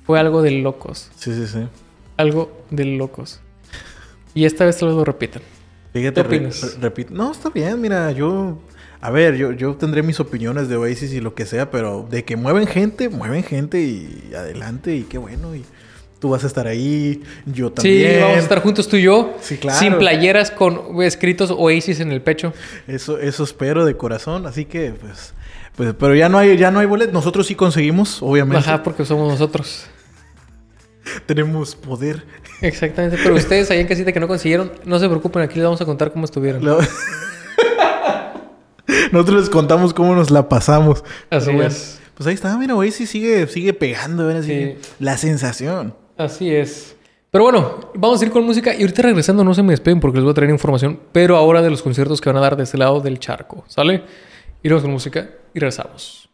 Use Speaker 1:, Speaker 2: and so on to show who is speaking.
Speaker 1: Fue algo de locos.
Speaker 2: Sí.
Speaker 1: Algo de locos. Y esta vez tal vez lo repitan.
Speaker 2: Fíjate,
Speaker 1: ¿Qué opinas?
Speaker 2: repito. No, está bien, mira, yo tendré mis opiniones de Oasis y lo que sea, pero de que mueven gente y adelante y qué bueno. Y tú vas a estar ahí, yo también.
Speaker 1: Sí, vamos a estar juntos tú y yo.
Speaker 2: Sí, claro.
Speaker 1: Sin playeras con escritos Oasis en el pecho.
Speaker 2: Eso espero de corazón, así que pues pero ya no hay boletos. Nosotros sí conseguimos, obviamente.
Speaker 1: Ajá, porque somos nosotros.
Speaker 2: Tenemos poder.
Speaker 1: Exactamente, pero ustedes ahí en casita que no consiguieron, no se preocupen, aquí les vamos a contar cómo estuvieron.
Speaker 2: Nosotros les contamos cómo nos la pasamos.
Speaker 1: Así
Speaker 2: Pero bueno,
Speaker 1: es.
Speaker 2: pues ahí está, mira, Oasis sigue pegando, ¿verdad?
Speaker 1: Sí.
Speaker 2: La sensación.
Speaker 1: Así es. Pero bueno, vamos a ir con música y ahorita regresando no se me despeguen porque les voy a traer información, pero ahora de los conciertos que van a dar de este lado del charco, ¿sale? Iremos con música y regresamos.